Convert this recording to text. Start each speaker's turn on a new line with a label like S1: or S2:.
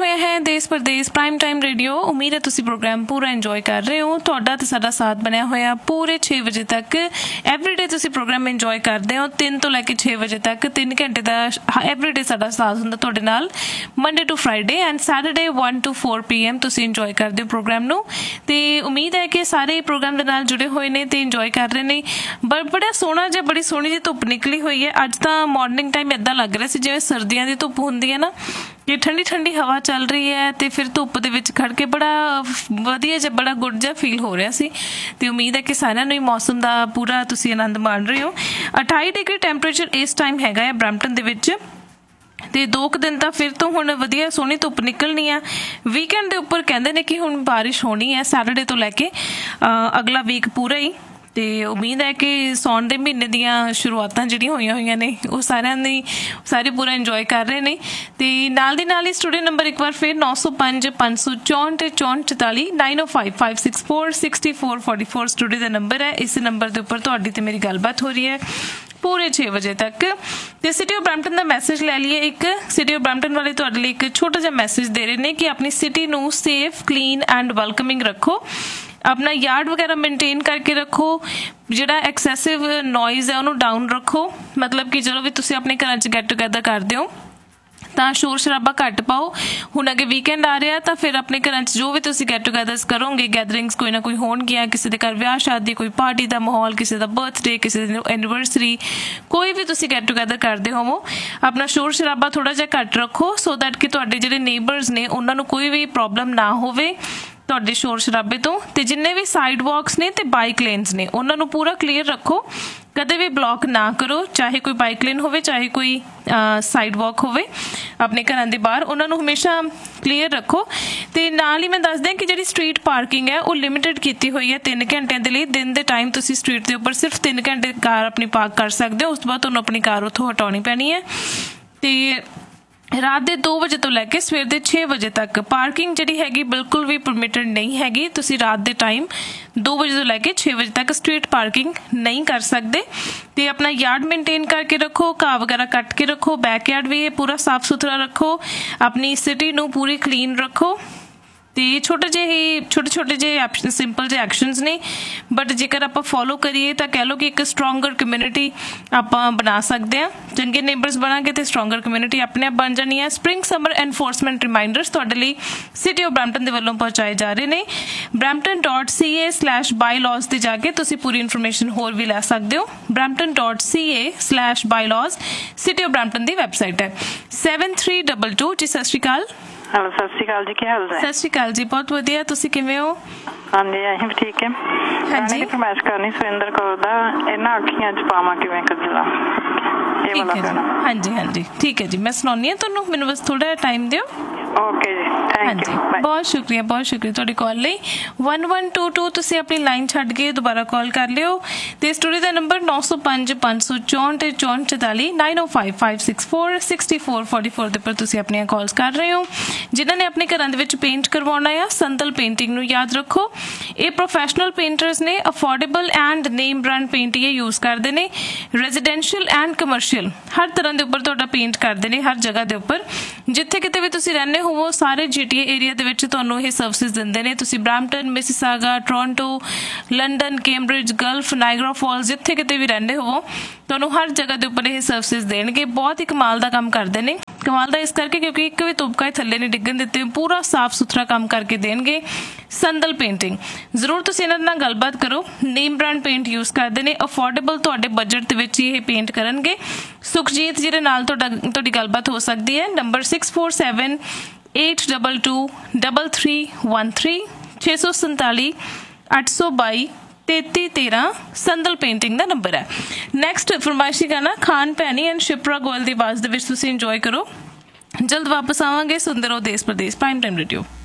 S1: ਹੋਇਆ ਹੈ ਦੇਸ਼ ਪ੍ਰਦੇਸ਼ ਪ੍ਰਾਈਮ ਟਾਈਮ ਰੇਡੀਓ। ਉਮੀਦ ਹੈ ਤੁਸੀਂ ਪ੍ਰੋਗਰਾਮ ਪੂਰਾ ਇੰਜੋਏ ਕਰ ਰਹੇ ਹੋ। ਤੁਹਾਡਾ ਤੇ ਸਾਡਾ ਸਾਥ ਬਣਿਆ ਹੋਇਆ ਪੂਰੇ 6 ਵਜੇ ਤੱਕ। ਐਵਰੀਡੇ ਤੁਸੀਂ ਪ੍ਰੋਗਰਾਮ ਇੰਜੋਏ ਕਰਦੇ ਹੋ 3 ਤੋਂ ਲੈ ਕੇ 6 ਵਜੇ ਤੱਕ। 3 ਘੰਟੇ ਦਾ ਐਵਰੀਡੇ ਸਾਡਾ ਸਾਥ ਹੁੰਦਾ ਤੁਹਾਡੇ ਨਾਲ, Monday to Friday and Saturday 1 to 4 PM ਤੁਸੀਂ ਇੰਜੋਏ ਕਰਦੇ ਹੋ ਪ੍ਰੋਗਰਾਮ ਨੂੰ। ਤੇ ਉਮੀਦ ਹੈ ਕਿ ਸਾਰੇ ਪ੍ਰੋਗਰਾਮ ਦੇ ਨਾਲ ਜੁੜੇ ਹੋਏ ਨੇ ਤੇ ਇੰਜੋਏ ਕਰ ਰਹੇ ਨੇ। ਬੜਾ ਸੋਹਣਾ ਜਿਹਾ, ਬੜੀ ਸੋਹਣੀ ਜਿਹੀ ਧੁੱਪ ਨਿਕਲੀ ਹੋਈ ਹੈ ਅੱਜ ਤਾਂ। ਮਾਰਨਿੰਗ ਟਾਈਮ ਏਦਾਂ ਲੱਗ ਰਿਹਾ ਸੀ ਜਿਵੇਂ ਸਰਦੀਆਂ ਦੀ ਧੁੱਪ ਹੁੰਦੀ ਹੈ ਨਾ, ਕਿ ਠੰਡੀ ਠੰਡੀ ਹਵਾ ਚੱਲ ਰਹੀ ਹੈ ਤੇ ਫਿਰ ਧੁੱਪ ਦੇ ਵਿੱਚ ਖੜ ਕੇ ਬੜਾ ਵਧੀਆ ਜਿਹਾ, ਬੜਾ ਗੁੱਡ ਜਿਹਾ ਫੀਲ ਹੋ ਰਿਹਾ ਸੀ। ਤੇ ਉਮੀਦ ਹੈ ਕਿ ਸਾਰਿਆਂ ਨੂੰ ਹੀ ਮੌਸਮ ਦਾ ਪੂਰਾ ਤੁਸੀਂ ਆਨੰਦ ਮਾਣ ਰਹੇ ਹੋ। 28 ਡਿਗਰੀ ਟੈਂਪਰੇਚਰ ਇਸ ਟਾਈਮ ਹੈਗਾ ਹੈ ਬਰੈਂਪਟਨ ਦੇ ਵਿੱਚ। ਤੇ 2 ਕੁ ਦਿਨ ਤਾਂ ਫਿਰ ਤੋਂ ਹੁਣ ਵਧੀਆ ਸੋਹਣੀ ਧੁੱਪ ਨਿਕਲਣੀ ਆ। ਵੀਕਐਂਡ ਦੇ ਉੱਪਰ ਕਹਿੰਦੇ ਨੇ ਕਿ ਹੁਣ ਬਾਰਿਸ਼ ਹੋਣੀ ਹੈ ਸੈਟਰਡੇ ਤੋਂ ਲੈ ਕੇ ਅਗਲਾ ਵੀਕ ਪੂਰਾ ਹੀ। ਤੇ ਉਮੀਦ ਹੈ ਕਿ ਸਾਉਣ ਦੇ ਮਹੀਨੇ ਦੀਆਂ ਸ਼ੁਰੂਆਤਾਂ ਜਿਹੜੀਆਂ ਹੋਈਆਂ ਨੇ ਉਹ ਸਾਰਿਆਂ ਦੀ ਸਾਰੇ ਪੂਰਾ ਇੰਜੋਏ ਕਰ ਰਹੇ ਨੇ। ਤੇ ਨਾਲ ਦੀ ਨਾਲ ਹੀ ਸਟੂਡੀਓ ਨੰਬਰ ਇੱਕ ਵਾਰ ਫਿਰ 905 564 ਤੇ 6444 9055646444 ਸਟੂਡੀਓ ਦਾ ਨੰਬਰ ਹੈ। ਇਸ ਨੰਬਰ ਦੇ ਉੱਪਰ ਤੁਹਾਡੀ ਤੇ ਮੇਰੀ ਗੱਲਬਾਤ ਹੋ ਰਹੀ ਹੈ ਪੂਰੇ 6 ਵਜੇ ਤੱਕ। ਤੇ city of Brampton the message ਲੈ ਲਈਏ। ਇੱਕ ਸਿਟੀ ਆਫ ਬਰੈਂਪਟਨ ਵਾਲੇ ਤੁਹਾਡੇ ਲਈ ਇੱਕ ਛੋਟਾ ਜਿਹਾ ਮੈਸੇਜ ਦੇ ਰਹੇ ਨੇ ਕਿ ਆਪਣੀ ਸਿਟੀ ਨੂੰ ਸੇਫ, ਕਲੀਨ ਐਂਡ ਵੈਲਕਮਿੰਗ ਰੱਖੋ। ਆਪਣਾ ਯਾਰਡ ਵਗੈਰਾ ਮੇਨਟੇਨ ਕਰਕੇ ਰੱਖੋ। ਜਿਹੜਾ ਐਕਸੈਸਿਵ ਨੋਇਜ਼ ਹੈ ਉਹਨੂੰ ਡਾਊਨ ਰੱਖੋ। ਮਤਲਬ ਕਿ ਜਦੋਂ ਵੀ ਤੁਸੀਂ ਆਪਣੇ ਘਰਾਂ 'ਚ ਗੈਟ ਟੂਗੈਦਰ ਕਰਦੇ ਹੋ ਤਾਂ ਸ਼ੋਰ ਸ਼ਰਾਬਾ ਘੱਟ ਪਾਓ। ਹੁਣ ਅੱਗੇ ਵੀਕਐਂਡ ਆ ਰਿਹਾ ਤਾਂ ਫਿਰ ਆਪਣੇ ਘਰਾਂ 'ਚ ਜੋ ਵੀ ਤੁਸੀਂ ਗੈਟ ਟੂਗੈਦਰਸ ਕਰੋਗੇ, ਗੈਦਰਿੰਗਸ ਕੋਈ ਨਾ ਕੋਈ ਹੋਣਗੀਆਂ, ਕਿਸੇ ਦੇ ਘਰ ਵਿਆਹ ਸ਼ਾਦੀ, ਕੋਈ ਪਾਰਟੀ ਦਾ ਮਾਹੌਲ, ਕਿਸੇ ਦਾ ਬਰਥਡੇ, ਕਿਸੇ ਦੀ ਐਨੀਵਰਸਰੀ, ਕੋਈ ਵੀ ਤੁਸੀਂ ਗੈਟ ਟੂਗੈਦਰ ਕਰਦੇ ਹੋਵੋ, ਆਪਣਾ ਸ਼ੋਰ ਸ਼ਰਾਬਾ ਥੋੜ੍ਹਾ ਜਿਹਾ ਘੱਟ ਰੱਖੋ ਸੋ ਦੈਟ ਕਿ ਤੁਹਾਡੇ ਜਿਹੜੇ ਨੇਬਰਸ ਨੇ ਉਹਨਾਂ ਨੂੰ ਕੋਈ ਵੀ ਪ੍ਰੋਬਲਮ ਨਾ ਹੋਵੇ ਤੁਹਾਡੇ ਸ਼ੋਰ ਸ਼ਰਾਬੇ ਤੋਂ। ਤੇ ਜਿੰਨੇ ਵੀ ਸਾਈਡ ਵਾਕਸ ਨੇ ਤੇ ਬਾਈਕ ਲੇਨਸ ਨੇ ਉਹਨਾਂ ਨੂੰ ਪੂਰਾ ਕਲੀਅਰ ਰੱਖੋ। ਕਦੇ ਵੀ ਬਲੌਕ ਨਾ ਕਰੋ, ਚਾਹੇ ਕੋਈ ਬਾਈਕ ਲੇਨ ਹੋਵੇ ਚਾਹੇ ਕੋਈ ਸਾਈਡ ਵਾਕ ਹੋਵੇ ਆਪਣੇ ਘਰਾਂ ਦੇ ਬਾਹਰ, ਉਹਨਾਂ ਨੂੰ ਹਮੇਸ਼ਾ ਕਲੀਅਰ ਰੱਖੋ। ਤੇ ਨਾਲ ਹੀ ਮੈਂ ਦੱਸ ਦਿਆਂ ਕਿ ਜਿਹੜੀ ਸਟਰੀਟ ਪਾਰਕਿੰਗ ਹੈ ਉਹ ਲਿਮਿਟਡ ਕੀਤੀ ਹੋਈ ਹੈ 3 ਘੰਟਿਆਂ ਦੇ ਲਈ। ਦਿਨ ਦੇ ਟਾਈਮ ਤੁਸੀਂ ਸਟਰੀਟ ਦੇ ਉੱਪਰ ਸਿਰਫ 3 ਘੰਟੇ ਕਾਰ ਆਪਣੀ ਪਾਰਕ ਕਰ ਸਕਦੇ ਹੋ, ਉਸ ਤੋਂ ਬਾਅਦ ਤੁਹਾਨੂੰ ਆਪਣੀ ਕਾਰ ਉੱਥੋਂ ਹਟਾਉਣੀ ਪੈਣੀ ਹੈ। ਤੇ ਰਾਤ ਦੇ 2 ਵਜੇ ਤੋਂ ਲੈ ਕੇ ਸਵੇਰ ਦੇ 6 ਵਜੇ ਤੱਕ ਪਾਰਕਿੰਗ ਜਿਹੜੀ ਹੈਗੀ ਬਿਲਕੁਲ ਵੀ ਪਰਮਿਟਡ ਨਹੀਂ ਹੈਗੀ। ਤੁਸੀਂ ਰਾਤ ਦੇ ਟਾਈਮ 2 ਵਜੇ ਤੋਂ ਲੈ ਕੇ 6 ਵਜੇ ਤੱਕ ਸਟਰੀਟ ਪਾਰਕਿੰਗ ਨਹੀਂ ਕਰ ਸਕਦੇ। ਤੇ ਆਪਣਾ ਯਾਰਡ ਮੇਨਟੇਨ ਕਰਕੇ ਰੱਖੋ, ਘਾਹ ਵਗੈਰਾ ਕੱਟ ਕੇ ਰੱਖੋ, ਬੈਕਯਾਰਡ ਵੀ ਪੂਰਾ ਸਾਫ਼ ਸੁਥਰਾ ਰੱਖੋ, ਆਪਣੀ ਸਿਟੀ ਨੂੰ ਪੂਰੀ ਕਲੀਨ ਰੱਖੋ। ਤੇ ਛੋਟੇ ਜਿਹੇ ਸਿੰਪਲ ਜਿਹੇ ਐਕਸ਼ਨਸ ਨੇ, ਬਟ ਜੇਕਰ ਆਪਾਂ ਫੋਲੋ ਕਰੀਏ ਤਾਂ ਕਹਿ ਲਓ ਕਿ ਇੱਕ ਸਟਰੋਂਗਰ ਕਮਿਊਨਿਟੀ ਆਪਾਂ ਬਣਾ ਸਕਦੇ ਹਾਂ। ਚੰਗੇ ਨੇਬਰਸ ਬਣਾਂਗੇ ਤੇ ਸਟਰੋਂਗਰ ਕਮਿਊਨਿਟੀ ਆਪਣੇ ਆਪ ਬਣ ਜਾਣੀ ਹੈ। ਸਪ੍ਰਿੰਗ ਸਮਰ ਐਨਫੋਰਸਮੈਂਟ ਰਿਮਾਈਂਡਰਸ ਤੁਹਾਡੇ ਲਈ ਸਿਟੀ ਆਫ ਬਰੈਂਪਟਨ ਦੇ ਵੱਲੋਂ ਪਹੁੰਚਾਏ ਜਾ ਰਹੇ ਨੇ। brampton.ca/bylaws ਤੇ ਜਾ ਕੇ ਤੁਸੀਂ ਪੂਰੀ ਇਨਫੋਰਮੇਸ਼ਨ ਹੋਰ ਵੀ ਲੈ ਸਕਦੇ ਹੋ। brampton.ca/bylaws city of Brampton the website ਹੈ। 7322 ਜੀ। ਸਤਿ ਸ਼੍ਰੀ ਅਕਾਲ।
S2: ਹੈਲੋ, ਸਤਿ ਸ਼੍ਰੀ ਅਕਾਲ ਜੀ। ਕੀ ਹਾਲ ਹੈ?
S1: ਸਤਿ ਸ਼੍ਰੀ ਅਕਾਲ ਜੀ, ਬਹੁਤ ਵਧੀਆ। ਤੁਸੀਂ ਕਿਵੇਂ ਹੋ?
S2: ਹਾਂਜੀ, ਅਸੀਂ ਵੀ ਠੀਕ ਹੈ। ਹਾਂਜੀ, ਫਰਮਾਇਸ਼ ਕਰਨੀ ਸੁਰਿੰਦਰ ਕੌਰ ਦਾ ਇਹਨਾਂ ਅੱਖੀਆਂ 'ਚ ਪਾਵਾਂ ਕਿਵੇਂ ਕਜਲਾ।
S1: ਹਾਂਜੀ ਠੀਕ ਹੈ ਜੀ, ਮੈਂ ਸੁਣਾਉਂਦੀ ਹਾਂ ਤੁਹਾਨੂੰ, ਮੈਨੂੰ ਬਸ ਥੋੜਾ ਜਿਹਾ ਟਾਈਮ ਦਿਓ।
S2: ਓਕੇ ਜੀ, ਥੈਂਕ ਯੂ।
S1: ਬਹੁਤ ਸ਼ੁਕਰੀਆ ਤੁਹਾਡੀ ਕਾਲ ਲਈ। 1122 ਤੁਸੀਂ ਆਪਣੀ ਲਾਈਨ ਛੱਡ ਕੇ ਦੁਬਾਰਾ ਕਾਲ ਕਰ ਲਿਓ। ਤੇ ਸਟੂਡੀਓ ਦਾ ਨੰਬਰ 905 564 ਤੇ 6444 9055646444 ਦੇ ਉੱਪਰ ਤੁਸੀਂ ਆਪਣੀਆਂ ਕਾਲਸ ਕਰ ਰਹੇ ਹੋ। ਜਿਨ੍ਹਾਂ ਨੇ ਆਪਣੇ ਘਰਾਂ ਦੇ ਵਿੱਚ ਪੇਂਟ ਕਰਵਾਉਣਾ ਆ, ਸੰਦਲ ਪੇਂਟਿੰਗ ਨੂੰ ਯਾਦ ਰੱਖੋ। ਇਹ ਪ੍ਰੋਫੈਸ਼ਨਲ ਪੇਂਟਰਸ ਨੇ, affordable and name brand paint ਇਹ ਯੂਜ਼ ਕਰਦੇ ਨੇ। ਰੈਜ਼ੀਡੈਂਸ਼ੀਅਲ ਐਂਡ ਕਮਰਸ਼ੀਅਲ ਹਰ ਤਰ੍ਹਾਂ ਦੇ ਉੱਪਰ ਤੁਹਾਡਾ ਪੇਂਟ ਕਰਦੇ ਨੇ, ਹਰ ਜਗ੍ਹਾ ਦੇ ਉੱਪਰ। ਜਿੱਥੇ ਕਿਤੇ ਵੀ ਤੁਸੀਂ ਰਹਿੰਦੇ ਹੋਵੋ ਸਾਰੇ GTA ਏਰੀਆ ਦੇ ਵਿੱਚ ਤੁਹਾਨੂੰ ਇਹ ਸਰਵਿਸਿਸ ਦਿੰਦੇ ਨੇ। ਤੁਸੀਂ Brampton, Mississauga, Toronto, London, Cambridge, Gulf, Niagara false, ਜਿੱਥੇ ਕਿਤੇ ਵੀ ਰਹਿੰਦੇ ਹੋਵੋ ਤੁਹਾਨੂੰ ਹਰ ਜਗ੍ਹਾ ਦੇ ਉੱਪਰ ਇਹ ਸਰਵਿਸਿਸ ਦੇਣਗੇ। ਬਹੁਤ ਹੀ ਕਮਾਲ ਦਾ ਕੰਮ ਕਰਦੇ ਨੇ। ਕਮਾਲ ਦਾ ਇਸ ਕਰਕੇ ਕਿਉਂਕਿ ਇੱਕ ਵੀ ਤੁਪਕਾ ਥੱਲੇ ਨਹੀਂ ਡਿੱਗਣ ਦਿੱਤੇ, ਪੂਰਾ ਸਾਫ਼ ਸੁਥਰਾ ਕੰਮ ਕਰਕੇ ਦੇਣਗੇ। ਸੰਦਲ ਪੇਂਟਿੰਗ ਜ਼ਰੂਰ ਤੁਸੀਂ ਇਹਨਾਂ ਨਾਲ ਗੱਲਬਾਤ ਕਰੋ। ਨੇਮ ਬ੍ਰਾਂਡ ਪੇਂਟ ਯੂਜ਼ ਕਰਦੇ ਨੇ, ਅਫੋਰਡੇਬਲ ਤੁਹਾਡੇ ਬਜਟ ਦੇ ਵਿੱਚ ਇਹ ਪੇਂਟ ਕਰਨਗੇ। ਸੁਖਜੀਤ ਜਿਹਦੇ ਨਾਲ ਤੁਹਾਡੀ ਗੱਲਬਾਤ ਹੋ ਸਕਦੀ ਹੈ। ਨੰਬਰ 647-822-3313 647 822 3313 ਸੰਦਲ ਪੇਂਟਿੰਗ ਦਾ ਨੰਬਰ ਹੈ। ਨੈਕਸਟ ਫਰਮਾਇਸ਼ੀ ਗਾਣਾ ਖਾਨ ਭੈਣੀ ਐਂਡ ਸ਼ਿਪਰਾ ਗੋਇਲ ਦੀ ਆਵਾਜ਼ ਦੇ ਵਿੱਚ ਤੁਸੀਂ ਇੰਜੋਏ ਕਰੋ। ਜਲਦ ਵਾਪਸ ਆਵਾਂਗੇ। ਸੁਣਦੇ ਰਹੋ ਦੇਸ਼ ਪ੍ਰਦੇਸ਼ ਪ੍ਰਾਈਮ ਟਾਈਮ ਰੇਡੀਓ।